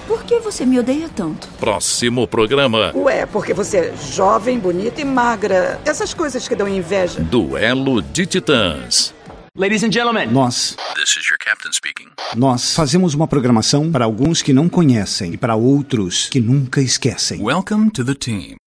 Por que você me odeia tanto? Próximo programa. Ué, porque você é jovem, bonita e magra. Essas coisas que dão inveja. Duelo de Titãs. Ladies and gentlemen, This is your captain speaking. Nós fazemos uma programação para alguns que não conhecem e para outros que nunca esquecem. Welcome to the team.